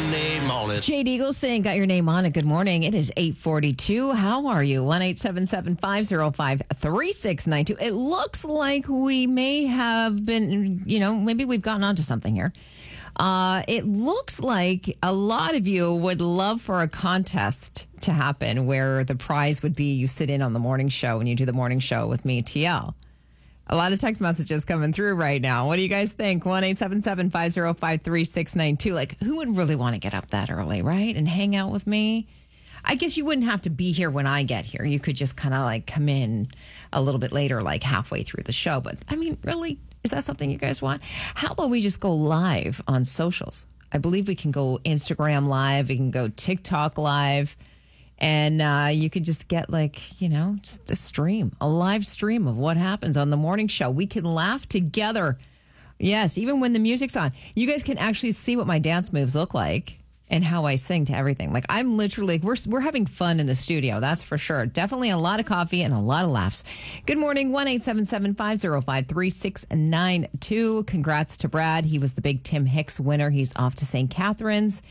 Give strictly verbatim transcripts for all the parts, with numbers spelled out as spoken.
name on it. Jade Eagle saying, got your name on it. Good morning. It is eight forty-two. How are you? one eight seven seven, five zero five, three six nine two. It looks like we may have been, you know, maybe we've gotten onto something here. Uh, it looks like a lot of you would love for a contest to happen where the prize would be you sit in on the morning show and you do the morning show with me, T L. A lot of text messages coming through right now. What do you guys think? one eight seven seven, five zero five, three six nine two. Like, who would really want to get up that early, right? And hang out with me? I guess you wouldn't have to be here when I get here. You could just kind of like come in a little bit later, like halfway through the show. But I mean, really, is that something you guys want? How about we just go live on socials? I believe we can go Instagram live. We can go TikTok live. And uh, you could just get like, you know, just a stream, a live stream of what happens on the morning show. We can laugh together. Yes, even when the music's on. You guys can actually see what my dance moves look like and how I sing to everything. Like, I'm literally, we're, we're having fun in the studio, that's for sure. Definitely a lot of coffee and a lot of laughs. Good morning, one eight seven seven, five zero five, three six nine two. Congrats to Brad. He was the big Tim Hicks winner. He's off to Saint Catharines.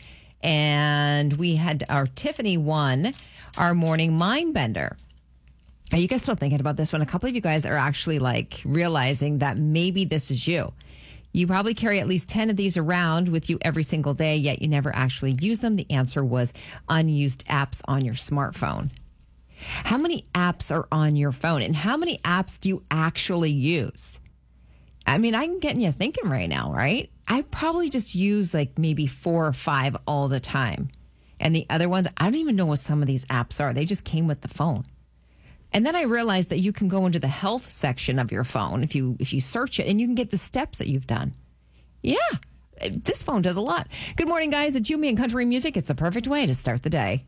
And we had our Tiffany won our morning mind bender. Are you guys still thinking about this one? A couple of you guys are actually like realizing that maybe this is you. You probably carry at least ten of these around with you every single day, yet you never actually use them. The answer was unused apps on your smartphone. How many apps are on your phone and how many apps do you actually use? I mean, I'm getting you thinking right now, right? I probably just use like maybe four or five all the time. And the other ones, I don't even know what some of these apps are. They just came with the phone. And then I realized that you can go into the health section of your phone if you if you search it and you can get the steps that you've done. Yeah, this phone does a lot. Good morning, guys. It's Yumi and Country Music. It's the perfect way to start the day.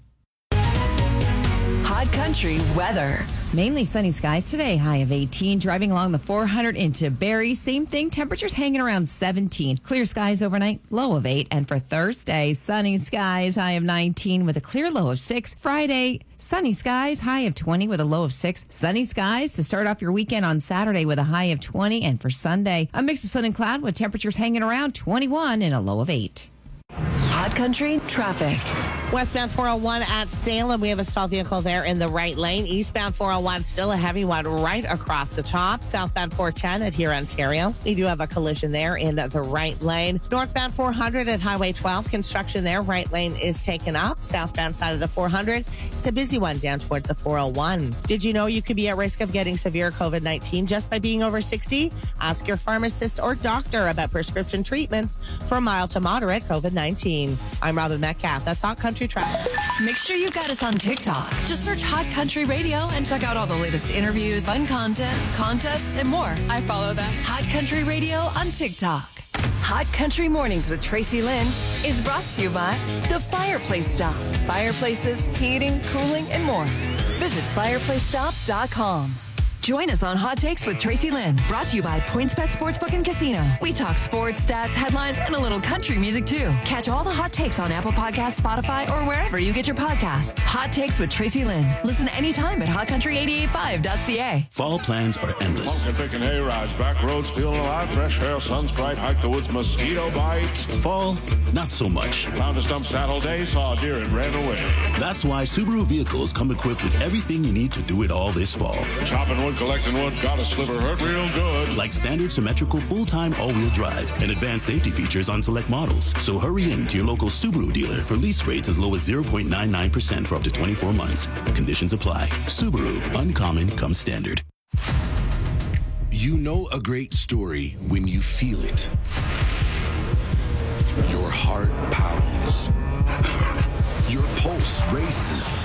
Hot Country weather. Mainly sunny skies today, high of eighteen. Driving along the four hundred into Barrie, same thing. Temperatures hanging around seventeen. Clear skies overnight, low of eight. And for Thursday, sunny skies, high of nineteen with a clear low of six. Friday, sunny skies, high of twenty with a low of six. Sunny skies to start off your weekend on Saturday with a high of twenty. And for Sunday, a mix of sun and cloud with temperatures hanging around twenty-one and a low of eight. Hot Country traffic. Westbound four oh one at Salem, we have a stalled vehicle there in the right lane. Eastbound four oh one, still a heavy one right across the top. Southbound four ten at here, Ontario. We do have a collision there in the right lane. Northbound four hundred at Highway twelve, construction there. Right lane is taken up. Southbound side of the four hundred, it's a busy one down towards the four oh one. Did you know you could be at risk of getting severe COVID nineteen just by being over sixty? Ask your pharmacist or doctor about prescription treatments for mild to moderate COVID nineteen. I'm Robin Metcalf. That's Hot Country Traffic. Make sure you got us on TikTok. Just search Hot Country Radio and check out all the latest interviews, fun content, contests, and more. I follow them. Hot Country Radio on TikTok. Hot Country Mornings with Tracy Lynn is brought to you by The Fireplace Stop. Fireplaces, heating, cooling, and more. Visit fireplace stop dot com. Join us on Hot Takes with Tracy Lynn, brought to you by PointsBet Sportsbook and Casino. We talk sports, stats, headlines, and a little country music, too. Catch all the Hot Takes on Apple Podcasts, Spotify, or wherever you get your podcasts. Hot Takes with Tracy Lynn. Listen anytime at hot country eight eight five dot c a. Fall plans are endless. Pumpkin picking hay rides, back roads feeling alive, fresh air, sun's bright, hike the woods, mosquito bites. Fall, not so much. Found a stump saddle day, saw a deer and ran away. That's why Subaru vehicles come equipped with everything you need to do it all this fall. Chopping wood, collecting wood, got a sliver, hurt real good. Like standard symmetrical full-time all-wheel drive and advanced safety features on select models. So hurry in to your local Subaru dealer for lease rates as low as zero point nine nine percent for up to twenty-four months. Conditions apply. Subaru, uncommon comes standard. You know a great story when you feel it. Your heart pounds. Your pulse races.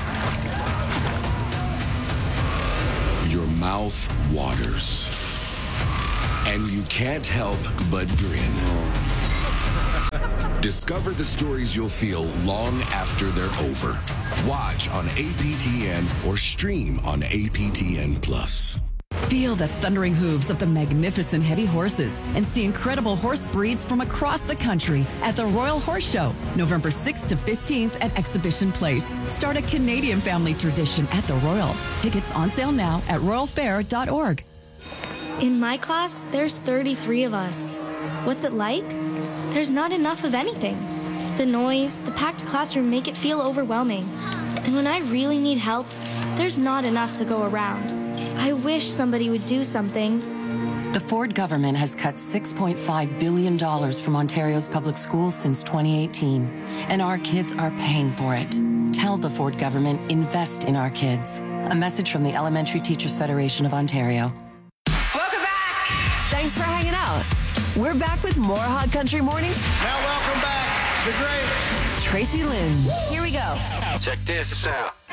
Your mouth waters. And you can't help but grin. Discover the stories you'll feel long after they're over. Watch on A P T N or stream on A P T N Plus. Feel the thundering hooves of the magnificent heavy horses and see incredible horse breeds from across the country at the Royal Horse Show, November sixth to fifteenth at Exhibition Place. Start a Canadian family tradition at the Royal. Tickets on sale now at royal fair dot org. In my class, there's thirty-three of us. What's it like? There's not enough of anything. The noise, the packed classroom make it feel overwhelming. And when I really need help, there's not enough to go around. I wish somebody would do something. The Ford government has cut six point five billion dollars from Ontario's public schools since twenty eighteen, and our kids are paying for it. Tell the Ford government, invest in our kids. A message from the Elementary Teachers Federation of Ontario. Welcome back. Thanks for hanging out. We're back with more Hot Country Mornings. Now welcome back, the great Tracy Lynn. Here we go. Check this out.